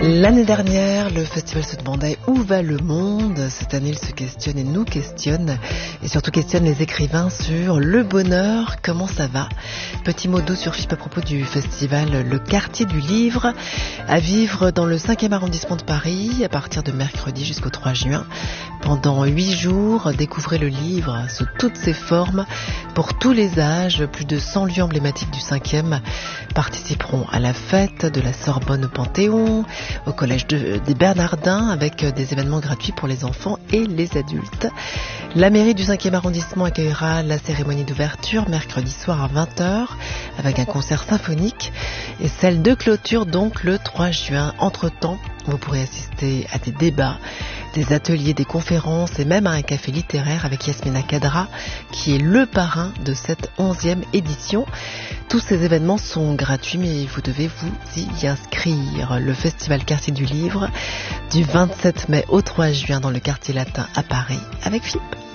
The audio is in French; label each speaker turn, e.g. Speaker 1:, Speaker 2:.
Speaker 1: L'année dernière, le festival se demandait où va le monde. Cette année, il se questionne et nous questionne. Et surtout questionne les écrivains sur le bonheur, comment ça va. Petit mot doux sur FIP à propos du festival Le Quartier du Livre, à vivre dans le 5e arrondissement de Paris, à partir de mercredi jusqu'au 3 juin. Pendant 8 jours, découvrez le livre sous toutes ses formes, pour tous les âges. Plus de 100 lieux emblématiques du 5e participeront à la fête de la Sorbonne au Panthéon, au collège des Bernardins, avec des événements gratuits pour les enfants et les adultes. La mairie du 5e arrondissement accueillera la cérémonie d'ouverture mercredi soir à 20h avec un concert symphonique, et celle de clôture donc le 3 juin. Entre-temps, vous pourrez assister à des débats, des ateliers, des conférences et même à un café littéraire avec Yasmina Kadra, qui est le parrain de cette 11e édition. Tous ces événements sont gratuits, mais vous devez vous y inscrire. Le festival Quartier du Livre, du 27 mai au 3 juin dans le quartier latin à Paris, avec FIP.